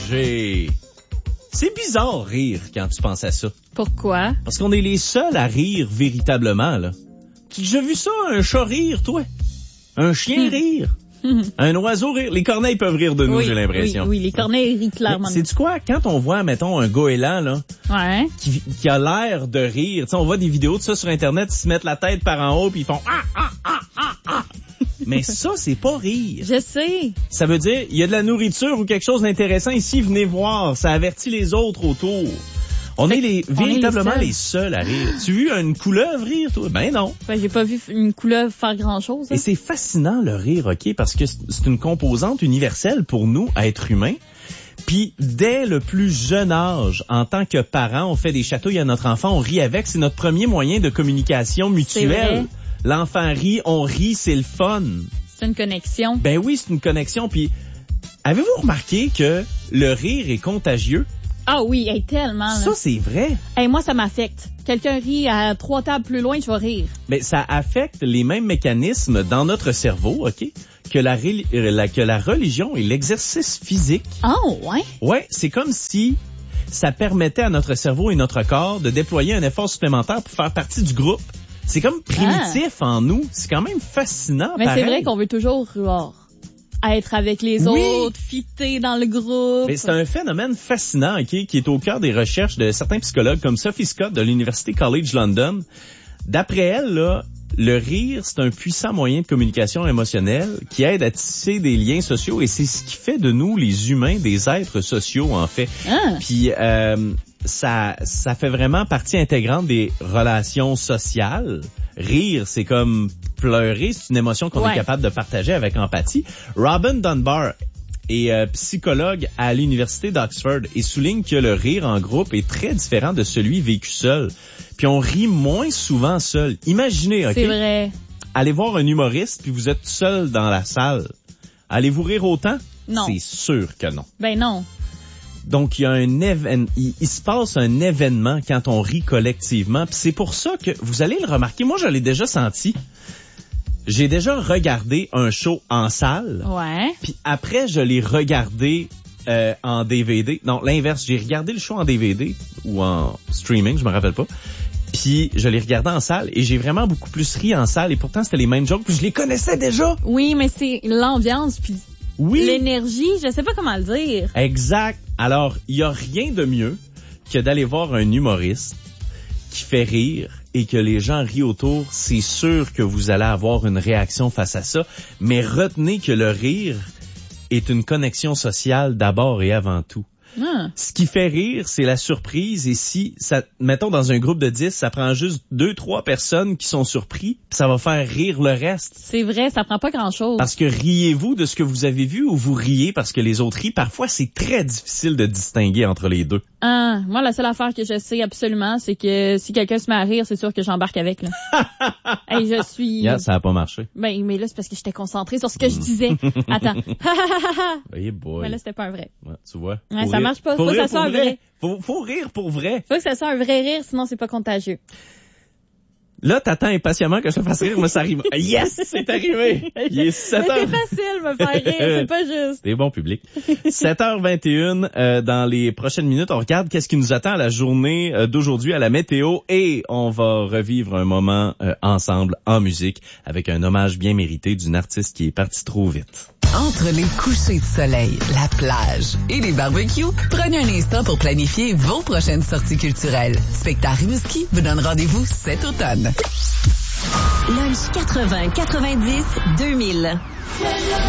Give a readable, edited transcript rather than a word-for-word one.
Roger. C'est bizarre rire quand tu penses à ça. Pourquoi? Parce qu'on est les seuls à rire véritablement, là. Tu as déjà vu ça, un chat rire, toi? Un chien rire? Un oiseau rire? Les corneilles peuvent rire de nous, oui, j'ai l'impression. Oui, les corneilles rient clairement. Sais-tu quoi? Quand on voit, mettons, un goéland, là, ouais. qui a l'air de rire, tu sais, on voit des vidéos de ça sur Internet, ils se mettent la tête par en haut puis ils font Mais ça, c'est pas rire. Je sais. Ça veut dire, il y a de la nourriture ou quelque chose d'intéressant ici, venez voir. Ça avertit les autres autour. On est véritablement les seuls à rire. Tu as vu une couleuvre rire, toi? Ben non. Ben, j'ai pas vu une couleuvre faire grand-chose. Hein. Et c'est fascinant, le rire, OK? Parce que c'est une composante universelle pour nous, êtres humains. Puis, dès le plus jeune âge, en tant que parents, on fait des chatouilles à notre enfant, on rit avec. C'est notre premier moyen de communication mutuelle. L'enfant rit, on rit, c'est le fun. C'est une connexion. Ben oui, c'est une connexion. Puis, avez-vous remarqué que le rire est contagieux? Ah oui, tellement. Là. Ça, c'est vrai. Moi, ça m'affecte. Quelqu'un rit à 3 tables plus loin, je vais rire. Mais ça affecte les mêmes mécanismes dans notre cerveau, OK? Que la religion et l'exercice physique. Oh, ouais? Ouais, c'est comme si ça permettait à notre cerveau et notre corps de déployer un effort supplémentaire pour faire partie du groupe. C'est comme primitif en nous. C'est quand même fascinant. Mais pareil. c'est vrai qu'on veut toujours être avec les autres, fitter dans le groupe. Mais c'est un phénomène fascinant, OK, qui est au cœur des recherches de certains psychologues comme Sophie Scott de l'Université College London. D'après elle, là, le rire, c'est un puissant moyen de communication émotionnelle qui aide à tisser des liens sociaux et c'est ce qui fait de nous, les humains, des êtres sociaux, en fait. Puis, ça fait vraiment partie intégrante des relations sociales. Rire, c'est comme pleurer, c'est une émotion qu'on est capable de partager avec empathie. Robin Dunbar est psychologue à l'Université d'Oxford et souligne que le rire en groupe est très différent de celui vécu seul. Puis on rit moins souvent seul. Imaginez, OK? C'est vrai. Allez voir un humoriste puis vous êtes seul dans la salle. Allez-vous rire autant? Non. C'est sûr que non. Ben non. Donc, il y a il se passe un événement quand on rit collectivement. Puis c'est pour ça que vous allez le remarquer. Moi, je l'ai déjà senti. J'ai déjà regardé un show en salle. Ouais. Puis après, je l'ai regardé en DVD. Non, l'inverse. J'ai regardé le show en DVD ou en streaming, je me rappelle pas. Puis je l'ai regardé en salle et j'ai vraiment beaucoup plus ri en salle. Et pourtant, c'était les mêmes jokes. Puis je les connaissais déjà. Oui, mais c'est l'ambiance puis l'énergie. Je sais pas comment le dire. Exact. Alors, il y a rien de mieux que d'aller voir un humoriste qui fait rire et que les gens rient autour. C'est sûr que vous allez avoir une réaction face à ça. Mais retenez que le rire est une connexion sociale d'abord et avant tout. Ce qui fait rire, c'est la surprise. Et si, mettons dans un groupe de 10, ça prend juste 2-3 personnes qui sont surpris, puis ça va faire rire le reste. C'est vrai, ça prend pas grand-chose. Parce que riez-vous de ce que vous avez vu ou vous riez parce que les autres rient? Parfois, c'est très difficile de distinguer entre les deux. Moi, la seule affaire que je sais absolument, c'est que si quelqu'un se met à rire, c'est sûr que j'embarque avec. Là. Je suis... ça a pas marché. Ben, mais là, c'est parce que j'étais concentrée sur ce que je disais. Attends. Hey boy. Mais là, c'était pas un vrai. Ouais, tu vois. Ouais, ça marche pas. Faut que ça soit un vrai. Faut rire pour vrai. Faut que ça soit un vrai rire, sinon c'est pas contagieux. Là, t'attends impatiemment que je te fasse rire, mais ça arrive. Yes, c'est arrivé. Il est 7h. Mais c'est facile, me faire rire, c'est pas juste. C'est bon public. 7h21, dans les prochaines minutes, on regarde qu'est-ce qui nous attend à la journée d'aujourd'hui à la météo et on va revivre un moment ensemble en musique avec un hommage bien mérité d'une artiste qui est partie trop vite. Entre les couchers de soleil, la plage et les barbecues, prenez un instant pour planifier vos prochaines sorties culturelles. Spectacle Rimouski vous donne rendez-vous cet automne. Lunch 80, 90, 2000.